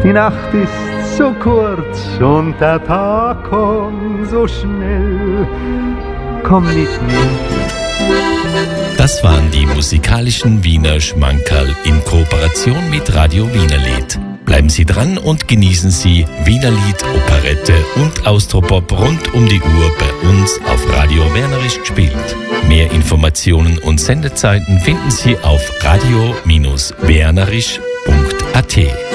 Die Nacht ist so kurz und der Tag kommt so schnell. Komm mit mir. Das waren die musikalischen Wiener Schmankerl in Kooperation mit Radio Wienerlied. Bleiben Sie dran und genießen Sie Wienerlied, Operette und Austropop rund um die Uhr bei uns auf Radio Wernerisch gespielt. Mehr Informationen und Sendezeiten finden Sie auf radio-wernerisch.at.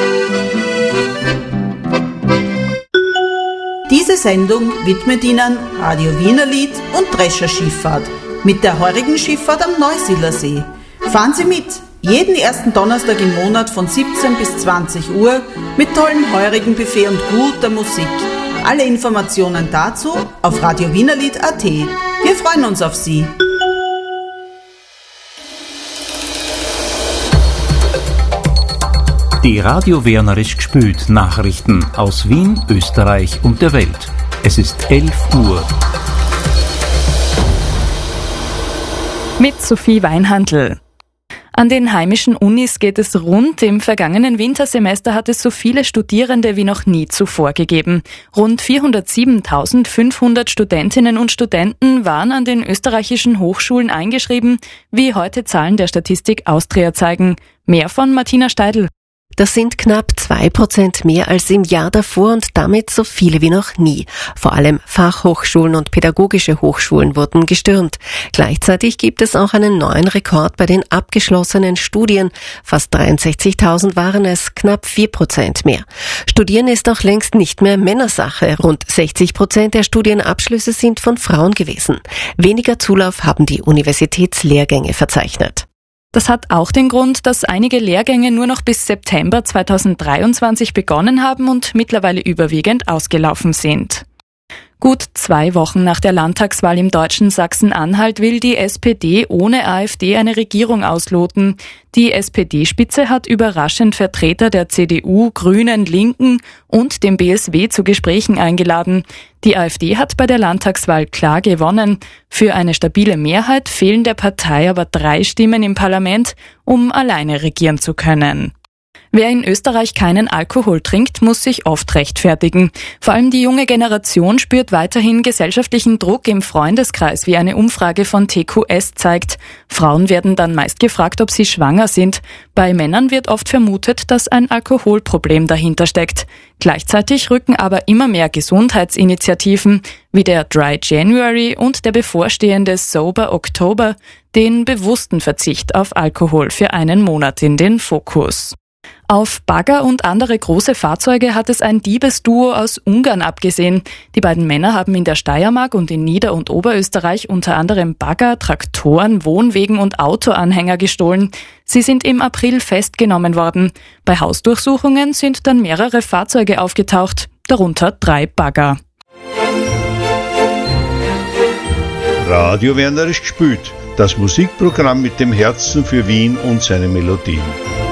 Diese Sendung widmet Ihnen Radio Wienerlied und Drescherschifffahrt mit der heurigen Schifffahrt am Neusiedlersee. Fahren Sie mit, jeden ersten Donnerstag im Monat von 17 bis 20 Uhr mit tollem heurigen Buffet und guter Musik. Alle Informationen dazu auf radiowienerlied.at. Wir freuen uns auf Sie. Die Radio Wernerisch gespült Nachrichten aus Wien, Österreich und der Welt. Es ist 11 Uhr. Mit Sophie Weinhandl. An den heimischen Unis geht es rund. Im vergangenen Wintersemester hat es so viele Studierende wie noch nie zuvor gegeben. Rund 407.500 Studentinnen und Studenten waren an den österreichischen Hochschulen eingeschrieben, wie heute Zahlen der Statistik Austria zeigen. Mehr von Martina Steidl. Das sind knapp 2% mehr als im Jahr davor und damit so viele wie noch nie. Vor allem Fachhochschulen und pädagogische Hochschulen wurden gestürmt. Gleichzeitig gibt es auch einen neuen Rekord bei den abgeschlossenen Studien. Fast 63.000 waren es, knapp 4% mehr. Studieren ist auch längst nicht mehr Männersache. Rund 60% der Studienabschlüsse sind von Frauen gewesen. Weniger Zulauf haben die Universitätslehrgänge verzeichnet. Das hat auch den Grund, dass einige Lehrgänge nur noch bis September 2023 begonnen haben und mittlerweile überwiegend ausgelaufen sind. Gut 2 Wochen nach der Landtagswahl im deutschen Sachsen-Anhalt will die SPD ohne AfD eine Regierung ausloten. Die SPD-Spitze hat überraschend Vertreter der CDU, Grünen, Linken und dem BSW zu Gesprächen eingeladen. Die AfD hat bei der Landtagswahl klar gewonnen. Für eine stabile Mehrheit fehlen der Partei aber 3 Stimmen im Parlament, um alleine regieren zu können. Wer in Österreich keinen Alkohol trinkt, muss sich oft rechtfertigen. Vor allem die junge Generation spürt weiterhin gesellschaftlichen Druck im Freundeskreis, wie eine Umfrage von TQS zeigt. Frauen werden dann meist gefragt, ob sie schwanger sind. Bei Männern wird oft vermutet, dass ein Alkoholproblem dahinter steckt. Gleichzeitig rücken aber immer mehr Gesundheitsinitiativen, wie der Dry January und der bevorstehende Sober Oktober, den bewussten Verzicht auf Alkohol für einen Monat in den Fokus. Auf Bagger und andere große Fahrzeuge hat es ein Diebesduo aus Ungarn abgesehen. Die beiden Männer haben in der Steiermark und in Nieder- und Oberösterreich unter anderem Bagger, Traktoren, Wohnwegen und Autoanhänger gestohlen. Sie sind im April festgenommen worden. Bei Hausdurchsuchungen sind dann mehrere Fahrzeuge aufgetaucht, darunter 3 Bagger. Radio Wernerisch gespült, das Musikprogramm mit dem Herzen für Wien und seine Melodien.